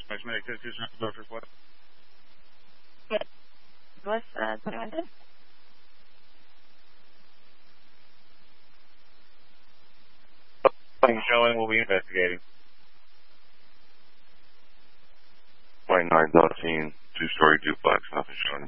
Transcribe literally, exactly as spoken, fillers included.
Dispatch Medic two two two what? What's uh, twenty-one ten? Showing will be investigating. White nine nineteen, two-story duplex, nothing showing.